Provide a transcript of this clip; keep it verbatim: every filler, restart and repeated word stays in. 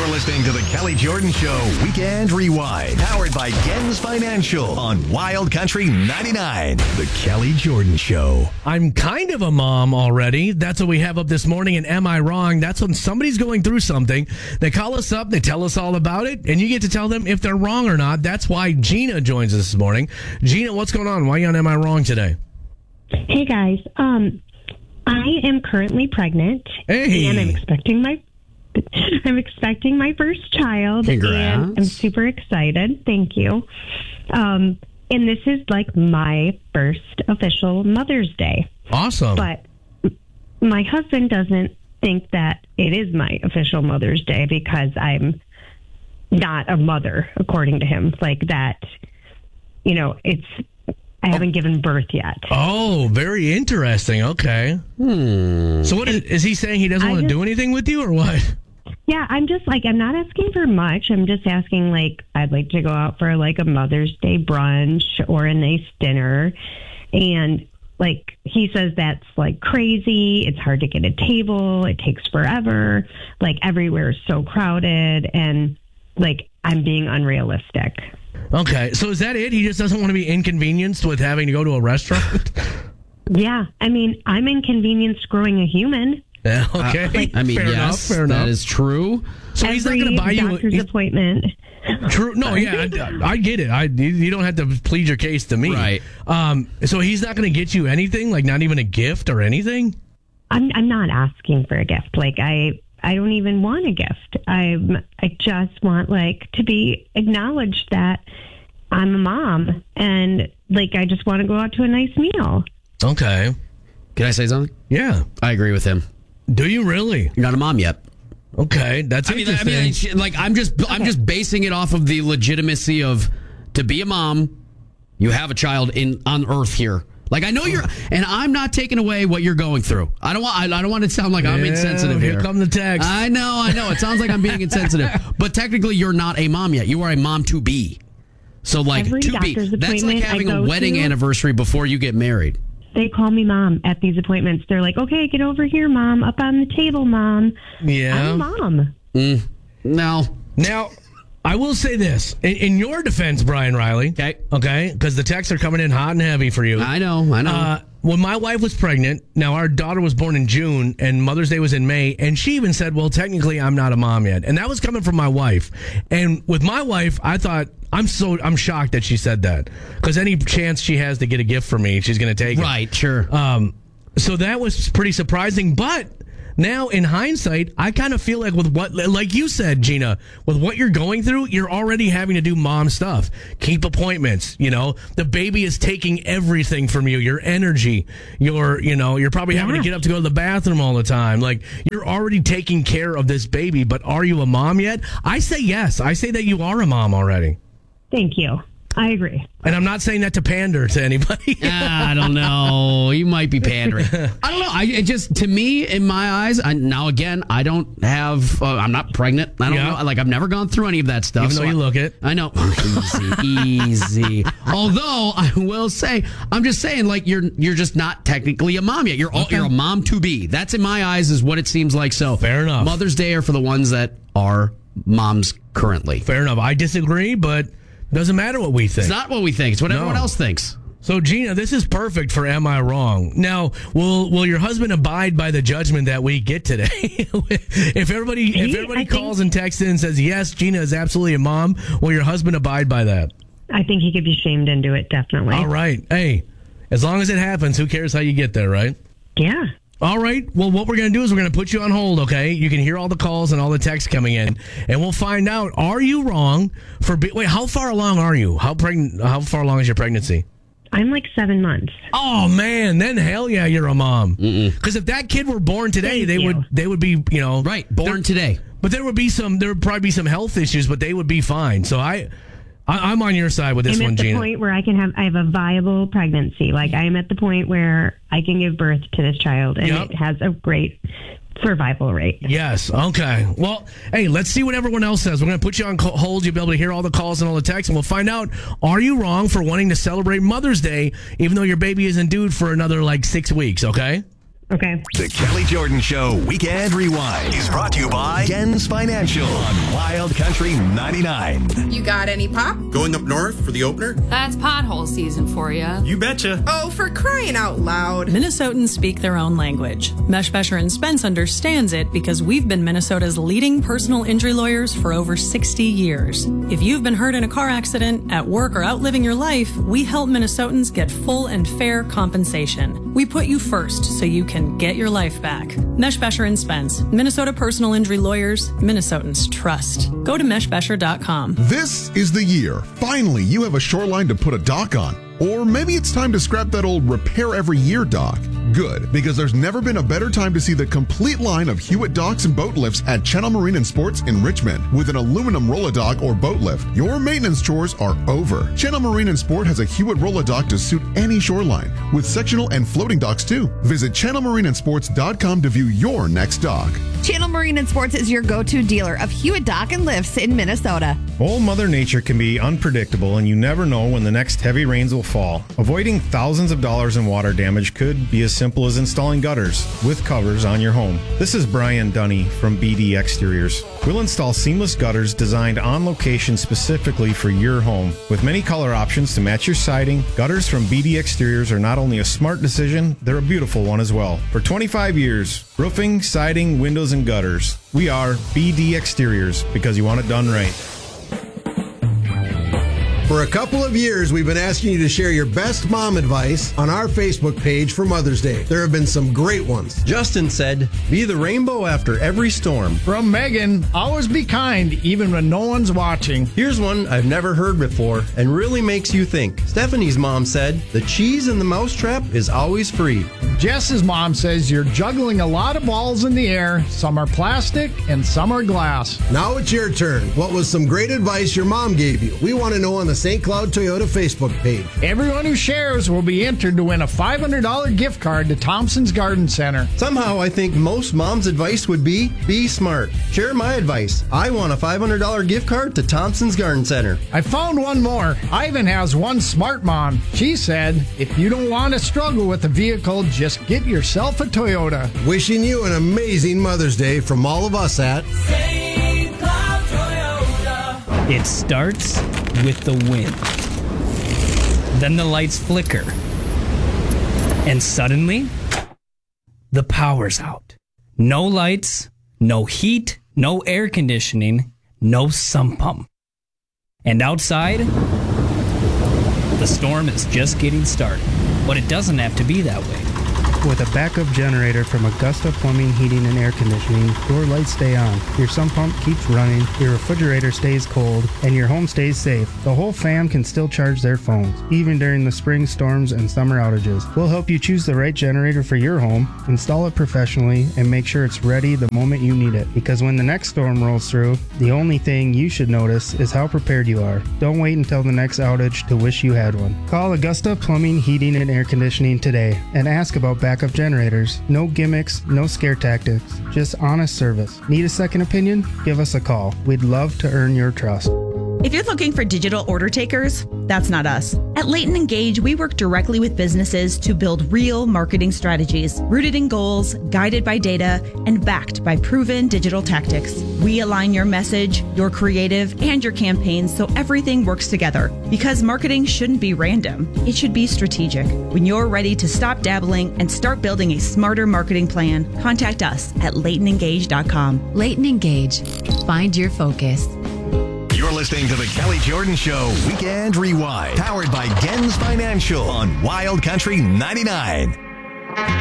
listening to the Kelly Jordan Show Weekend Rewind, powered by Gens Financial on Wild Country ninety-nine. The Kelly Jordan Show. I'm kind of a mom already. That's what we have up this morning. And am I wrong? That's when somebody's going through something. They call us up. They tell us all about it. And you get to tell them if they're wrong or not. That's why Gina joins us this morning. Gina, what's going on? Why are you on Am I Wrong today? Hey, guys. Um, I am currently pregnant. Hey. And I'm expecting my... I'm expecting my first child. Congrats. And I'm super excited. Thank you. Um, and this is like my first official Mother's Day. Awesome. But my husband doesn't think that it is my official Mother's Day because I'm not a mother, according to him. Like that, you know, it's, I haven't given birth yet. Oh, very interesting. Okay. Hmm. So what is, is he saying? He doesn't I want to just- do anything with you or what? Yeah, I'm just like, I'm not asking for much. I'm just asking, like, I'd like to go out for like a Mother's Day brunch or a nice dinner. And like, he says that's like crazy. It's hard to get a table. It takes forever. Like, everywhere is so crowded. And like, I'm being unrealistic. Okay. So is that it? He just doesn't want to be inconvenienced with having to go to a restaurant? Yeah. I mean, I'm inconvenienced growing a human. Yeah, okay. I mean, fair yes, enough, fair enough. that is true. So Every he's not going to buy you doctor's he's- appointment. True. No, yeah, I, I get it. I you don't have to plead your case to me. Right. Um. So he's not going to get you anything, like not even a gift or anything. I'm I'm not asking for a gift. Like I I don't even want a gift. I'm I just want like to be acknowledged that I'm a mom and like I just want to go out to a nice meal. Okay. Can I say something? Yeah. I agree with him. Do you really? You're not a mom yet. Okay, that's I mean, I interesting. mean, it's- like I'm just, I'm just basing it off of the legitimacy of to be a mom. You have a child in on Earth here. Like I know you're, and I'm not taking away what you're going through. I don't want, I, I don't want it to sound like I'm Yeah, insensitive here. Here come the text. I know, I know. It sounds like I'm being insensitive, but technically you're not a mom yet. You are a mom to be. So like Every to be. doctor's That's like appointment I having a go wedding to- anniversary before you get married. They call me mom at these appointments. They're like, "Okay, get over here, mom. Up on the table, mom." Yeah. I'm a mom. Mm, no. Now, I will say this in, in your defense, Brian Riley. Okay. Okay, because the texts are coming in hot and heavy for you. I know, I know. Uh, when my wife was pregnant, now our daughter was born in June and Mother's Day was in May, and she even said, well, technically I'm not a mom yet. And that was coming from my wife. And with my wife, I thought, I'm so, I'm shocked that she said that. Because any chance she has to get a gift from me, she's going to take it. Right, sure. Um, so that was pretty surprising, but now in hindsight, I kind of feel like with what, like you said, Gina, with what you're going through, you're already having to do mom stuff. Keep appointments, you know, the baby is taking everything from you, your energy, your, you know, you're probably having to Yeah. get up to go to the bathroom all the time. Like you're already taking care of this baby, but are you a mom yet? I say yes. I say that you are a mom already. Thank you. I agree. And I'm not saying that to pander to anybody. I don't know. You might be pandering. I don't know. I it just to me, in my eyes, I, now again, I don't have. Uh, I'm not pregnant. I don't Yeah. know. Like I've never gone through any of that stuff. Even though so you I, look it. I know. Easy, easy. Although I will say, I'm just saying, like you're you're just not technically a mom yet. You're all, Okay. you're a mom to be. That's in my eyes is what it seems like. So Fair enough. Mother's Day are for the ones that are moms currently. Fair enough. I disagree, but doesn't matter what we think. It's not what we think. It's what No. everyone else thinks. So, Gina, this is perfect for Am I Wrong? Now, will will your husband abide by the judgment that we get today? if everybody if He- everybody I think- calls and texts in and says, yes, Gina is absolutely a mom, will your husband abide by that? I think he could be shamed into it, definitely. All right. Hey, as long as it happens, who cares how you get there, right? Yeah. All right. Well, what we're going to do is we're going to put you on hold, okay? You can hear all the calls and all the texts coming in, and we'll find out, are you wrong for... Be- Wait, how far along are you? How pregnant? How far along is your pregnancy? I'm like seven months. Oh man, then hell yeah, you're a mom. Because if that kid were born today, Thank they you. would they would be you know Right. Born there- today. But there would be some there would probably be some health issues, but they would be fine. So I, I I'm on your side with this I'm one, at the Gina. point where I can have I have a viable pregnancy. Like I'm at the point where I can give birth to this child, and Yep. it has a great survival rate. Yes. Okay. Well, hey, let's see what everyone else says. We're going to put you on co- hold. You'll be able to hear all the calls and all the texts, and we'll find out, are you wrong for wanting to celebrate Mother's Day, even though your baby isn't due for another, like, six weeks, okay? Okay. The Kelly Jordan Show Weekend Rewind is brought to you by Gens Financial on Wild Country ninety-nine. You got any pop? Going up north for the opener? That's pothole season for you. You betcha. Oh, for crying out loud. Minnesotans speak their own language. Meshbesher and Spence understands it because we've been Minnesota's leading personal injury lawyers for over sixty years. If you've been hurt in a car accident, at work, or out living your life, we help Minnesotans get full and fair compensation. We put you first so you can get your life back. Meshbesher and Spence, Minnesota personal injury lawyers, Minnesotans trust. Go to meshbesher dot com. This is the year. Finally, you have a shoreline to put a dock on. Or maybe it's time to scrap that old repair every year dock. Good, because there's never been a better time to see the complete line of Hewitt docks and boat lifts at Channel Marine and Sports in Richmond. With an aluminum roll-a-dock or boat lift, your maintenance chores are over. Channel Marine and Sport has a Hewitt roll-a-dock to suit any shoreline, with sectional and floating docks too. Visit channel marine and sports dot com to view your next dock. Channel Marine and Sports is your go-to dealer of Hewitt dock and lifts in Minnesota. Old Mother Nature can be unpredictable, and you never know when the next heavy rains will fall. Avoiding thousands of dollars in water damage could be as simple as installing gutters with covers on your home. This is Brian Dunny from B D Exteriors. We'll install seamless gutters designed on location specifically for your home. With many color options to match your siding, gutters from B D Exteriors are not only a smart decision, they're a beautiful one as well. For twenty-five years, roofing, siding, windows, and gutters, we are B D Exteriors, because you want it done right. For a couple of years, we've been asking you to share your best mom advice on our Facebook page for Mother's Day. There have been some great ones. Justin said, be the rainbow after every storm. From Megan, always be kind, even when no one's watching. Here's one I've never heard before and really makes you think. Stephanie's mom said, the cheese in the mousetrap is always free. Jess's mom says, you're juggling a lot of balls in the air. Some are plastic and some are glass. Now it's your turn. What was some great advice your mom gave you? We want to know on the Saint Cloud Toyota Facebook page. Everyone who shares will be entered to win a five hundred dollars gift card to Thompson's Garden Center. Somehow I think most mom's advice would be, be smart. Share my advice. I want a five hundred dollars gift card to Thompson's Garden Center. I found one more. Ivan has one smart mom. She said, if you don't want to struggle with a vehicle, just get yourself a Toyota. Wishing you an amazing Mother's Day from all of us at Saint Cloud Toyota. It starts with the wind. Then the lights flicker. And suddenly, the power's out. No lights, no heat, no air conditioning, no sump pump. And outside, the storm is just getting started. But it doesn't have to be that way. With a backup generator from Augusta Plumbing, Heating, and Air Conditioning, your lights stay on, your sump pump keeps running, your refrigerator stays cold, and your home stays safe. The whole fam can still charge their phones, even during the spring storms and summer outages. We'll help you choose the right generator for your home, install it professionally, and make sure it's ready the moment you need it. Because when the next storm rolls through, the only thing you should notice is how prepared you are. Don't wait until the next outage to wish you had one. Call Augusta Plumbing, Heating, and Air Conditioning today and ask about backup generators. No gimmicks, no scare tactics, just honest service. Need a second opinion? Give us a call. We'd love to earn your trust. If you're looking for digital order takers, that's not us. At Leighton Engage, we work directly with businesses to build real marketing strategies, rooted in goals, guided by data, and backed by proven digital tactics. We align your message, your creative, and your campaigns so everything works together. Because marketing shouldn't be random. It should be strategic. When you're ready to stop dabbling and start building a smarter marketing plan, contact us at leighton engage dot com. Leighton Engage. Find your focus. You're listening to the Kelly Jordan Show Weekend Rewind, powered by Gens Financial on Wild Country ninety-nine.